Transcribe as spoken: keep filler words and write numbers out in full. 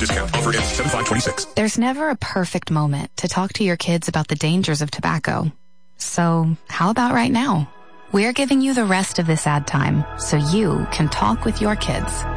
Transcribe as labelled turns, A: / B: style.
A: discount. Offer ends seven five twenty-six.
B: There's never a perfect moment to talk to your kids about the dangers of tobacco. So, how about right now? We're giving you the rest of this ad time so you can talk with your kids.